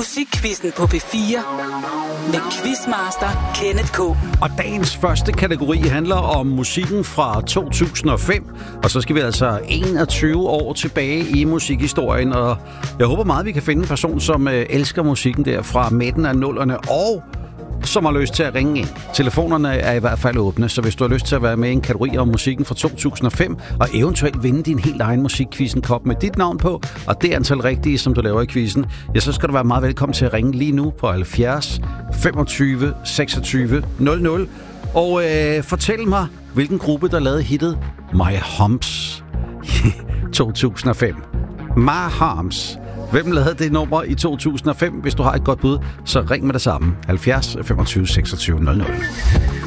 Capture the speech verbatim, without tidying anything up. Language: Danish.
Musikquizzen på P fire med Quizmaster Kenneth K. Og dagens første kategori handler om musikken fra to tusind og fem. Og så skal vi altså enogtyve år tilbage i musikhistorien. Og jeg håber meget, vi kan finde en person, som øh, elsker musikken der fra midten af nullerne, og som har lyst til at ringe ind. Telefonerne er i hvert fald åbne, så hvis du har lyst til at være med i en kategori om musikken fra to tusind og fem, og eventuelt vinde din helt egen musikquizzen-kop med dit navn på, og det antal rigtige, som du laver i quizzen, ja, så skal du være meget velkommen til at ringe lige nu på halvfjerds femogtyve seksogtyve nul nul. Og øh, fortæl mig, hvilken gruppe, der lavede hittet My Humps to tusind og fem. My Humps. Hvem lavede det nummer i to tusind og fem? Hvis du har et godt bud, så ring med det samme. halvfjerds femogtyve seksogtyve nul nul.